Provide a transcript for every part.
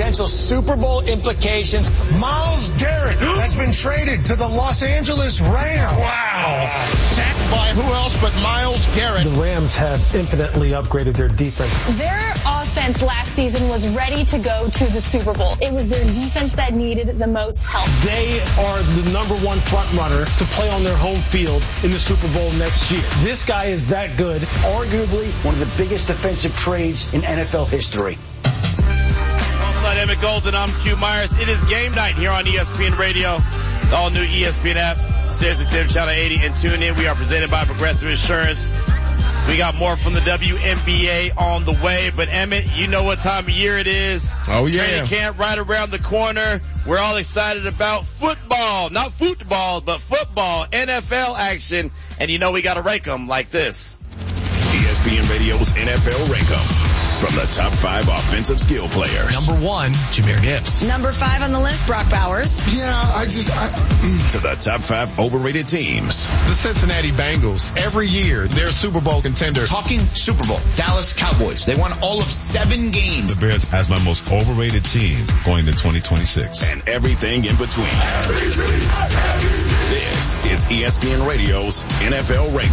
potential Super Bowl implications. Myles Garrett has been traded to the Los Angeles Rams. Wow. Sacked by who else but Myles Garrett. The Rams have infinitely upgraded their defense. Their offense last season was ready to go to the Super Bowl. It was their defense that needed the most help. They are the number one front runner to play on their home field in the Super Bowl next year. This guy is that good. Arguably one of the biggest defensive trades in NFL history. Alongside Emmett Golden, I'm Q Myers. It is game night here on ESPN Radio, the all-new ESPN app, SiriusXM Channel 80, and tune in. We are presented by Progressive Insurance. We got more from the WNBA on the way, but Emmett, you know what time of year it is. Oh, yeah. Training camp right around the corner. We're all excited about football. Not football, but football, NFL action. And you know we got to rank them like this. ESPN Radio's NFL Rank 'em. From the top 5 offensive skill players. Number 1, Jahmyr Gibbs. Number 5 on the list, Brock Bowers. To the top 5 overrated teams. The Cincinnati Bengals. Every year, they're a Super Bowl contender. Talking Super Bowl, Dallas Cowboys. They won all of 7 games. The Bears as my most overrated team going to 2026. And everything in between. This is ESPN Radio's NFL Rank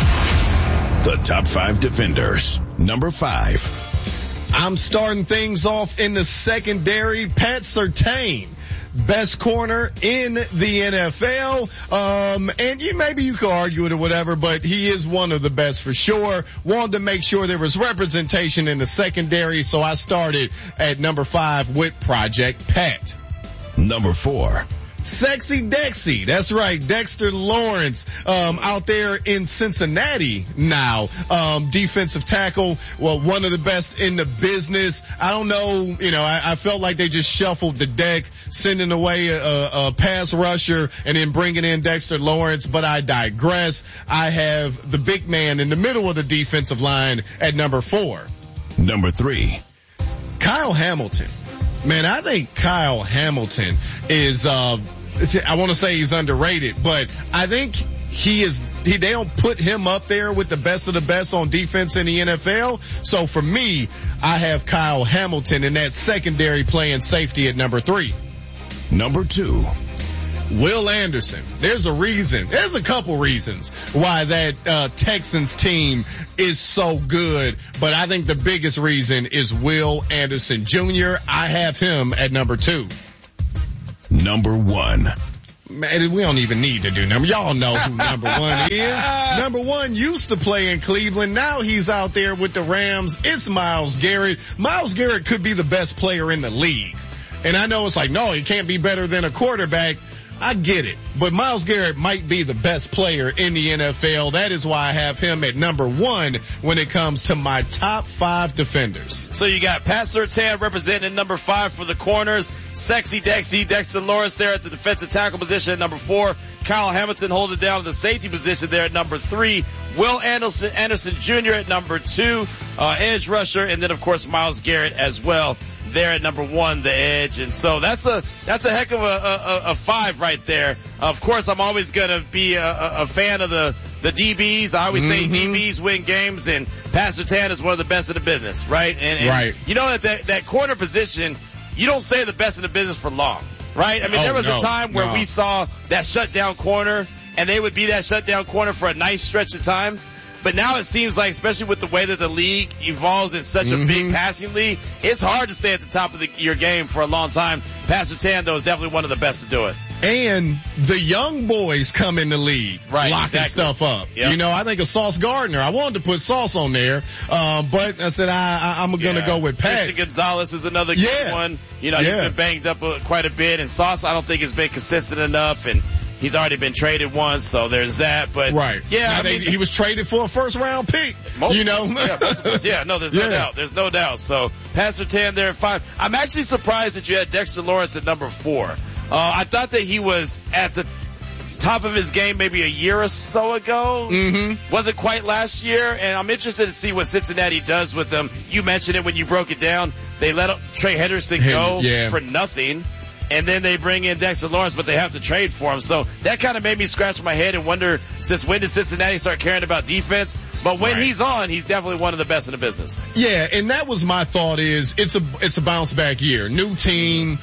'em. The top 5 defenders. Number 5. I'm starting things off in the secondary. Pat Surtain, best corner in the NFL. And maybe you could argue it or whatever, but he is one of the best for sure. Wanted to make sure there was representation in the secondary, so I started at number 5 with Project Pat. Number 4. Sexy Dexy. That's right. Dexter Lawrence, out there in Cincinnati now. Defensive tackle. Well, one of the best in the business. I don't know, I felt like they just shuffled the deck, sending away a pass rusher and then bringing in Dexter Lawrence, but I digress. I have the big man in the middle of the defensive line at number 4. Number 3. Kyle Hamilton. Man, I think Kyle Hamilton is, I want to say he's underrated, but I think they don't put him up there with the best of the best on defense in the NFL. So for me, I have Kyle Hamilton in that secondary playing safety at number 3. Number 2. Will Anderson. There's a couple reasons why that Texans team is so good, but I think the biggest reason is Will Anderson Jr. I have him at number 2. Number 1. Man, we don't even need to do number. Y'all know who number 1 is. Number 1 used to play in Cleveland. Now he's out there with the Rams. It's Myles Garrett. Myles Garrett could be the best player in the league. And I know it's like, no, he can't be better than a quarterback. I get it, but Myles Garrett might be the best player in the NFL. That is why I have him at number 1 when it comes to my top 5 defenders. So you got Pat Surtain representing number 5 for the corners. Sexy Dexy, Dexter Lawrence there at the defensive tackle position at number 4. Kyle Hamilton holding down the safety position there at number 3. Will Anderson Jr. at number 2, edge rusher, and then of course Myles Garrett as well there at number 1, the edge. And so that's a heck of a 5 right there. Of course, I'm always gonna be a fan of the DBs. I always say DBs win games, and Pat Surtain is one of the best in the business, right? And right. You know that corner position, you don't stay the best in the business for long, right? I mean, there was a time where we saw that shutdown corner, and they would be that shutdown corner for a nice stretch of time. But now it seems like, especially with the way that the league evolves in such a big passing league, it's hard to stay at the top of your game for a long time. Pat Surtain, though, is definitely one of the best to do it. And the young boys come in the league, right, locking stuff up. Yep. I think of Sauce Gardner. I wanted to put Sauce on there, but I said I'm going to go with Pat. Christian Gonzalez is another good one. He's been banged up quite a bit, and Sauce, I don't think has been consistent enough, and he's already been traded once, so there's that. But right, he was traded for a first-round pick. There's no doubt. There's no doubt. So Pat Surtain there at 5. I'm actually surprised that you had Dexter Lawrence at number 4. I thought that he was at the top of his game maybe a year or so ago. Wasn't quite last year, and I'm interested to see what Cincinnati does with them. You mentioned it when you broke it down. They let Trey Henderson go for nothing. and then they bring in Dexter Lawrence, but they have to trade for him. So that kind of made me scratch my head and wonder, since when did Cincinnati start caring about defense? But when he's on, he's definitely one of the best in the business. Yeah, and that was my thought is it's a bounce back year. New team,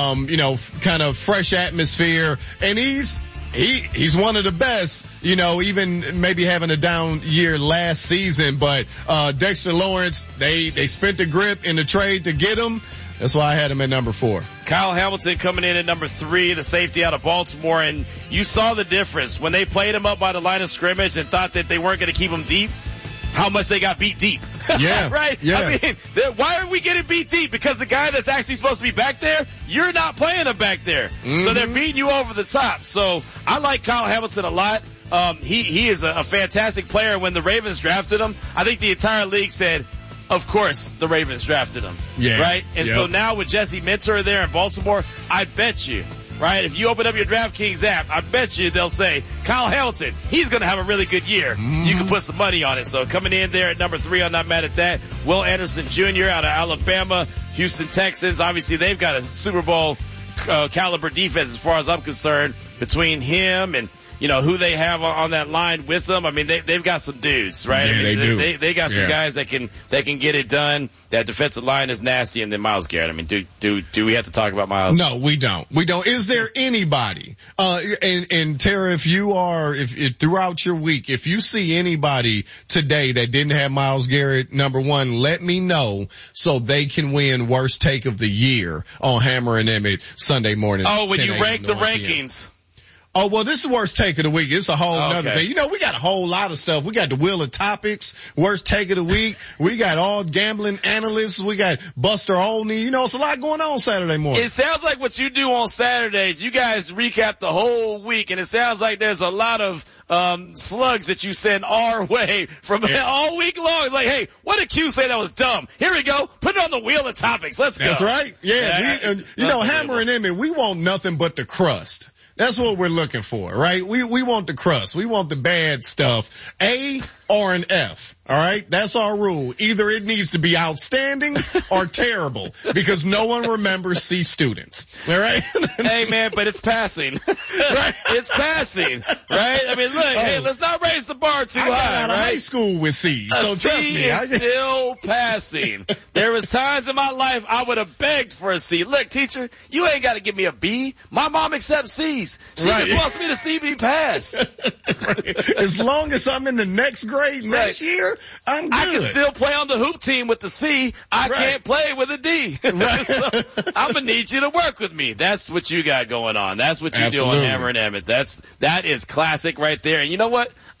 kind of fresh atmosphere, and he's one of the best, even maybe having a down year last season, but Dexter Lawrence, they spent the grip in the trade to get him. That's why I had him at number 4. Kyle Hamilton coming in at number 3, the safety out of Baltimore, and you saw the difference when they played him up by the line of scrimmage and thought that they weren't going to keep him deep. How much they got beat deep. Yeah. Right? Yeah. I mean, why are we getting beat deep? Because the guy that's actually supposed to be back there, you're not playing him back there. Mm-hmm. So they're beating you over the top. So I like Kyle Hamilton a lot. He is a fantastic player. When the Ravens drafted him, I think the entire league said, of course the Ravens drafted him. Yeah. Right? And so now with Jesse Minter there in Baltimore, I bet you, right, if you open up your DraftKings app, I bet you they'll say, Kyle Hamilton, he's going to have a really good year. Mm-hmm. You can put some money on it. So coming in there at number 3, I'm not mad at that. Will Anderson Jr. out of Alabama, Houston Texans. Obviously, they've got a Super Bowl caliber defense as far as I'm concerned between him and who they have on that line with them. I mean, they've got some dudes, right? Yeah, I mean, they do. They got some guys that can get it done. That defensive line is nasty, and then Myles Garrett. I mean, do we have to talk about Myles? No, we don't. Is there anybody, and Tara, if throughout your week, if you see anybody today that didn't have Myles Garrett, number 1, let me know so they can win worst take of the year on Hammer and Emmett Sunday morning. Oh, when you rank the rankings. Oh, well, this is the worst take of the week. It's a whole nother thing. We got a whole lot of stuff. We got the Wheel of Topics, worst take of the week. We got all gambling analysts. We got Buster Olney. It's a lot going on Saturday morning. It sounds like what you do on Saturdays, you guys recap the whole week, and it sounds like there's a lot of slugs that you send our way from all week long. It's like, hey, what did Q say that was dumb? Here we go. Put it on the Wheel of Topics. Let's go. That's right. Yeah. Hammer and Emmett, we want nothing but the crust. That's what we're looking for, right? We want the crust. We want the bad stuff. A or an F. All right. That's our rule. Either it needs to be outstanding or terrible because no one remembers C students. All right. Hey man, but it's passing. Right? It's passing. Right? I mean, look, hey, let's not raise the bar too high. I got out of right? high school with C. So trust me. C is still passing. There was times in my life I would have begged for a C. Look, teacher, you ain't got to give me a B. My mom accepts C's. She just wants me to see me pass. Right. As long as I'm in the next grade next year, I'm good. I can still play on the hoop team with the C. I can't play with a D. Right. So I'm going to need you to work with me. That's what you got going on. That's what you do on Hammer and Emmett. That is classic right there. And you know what?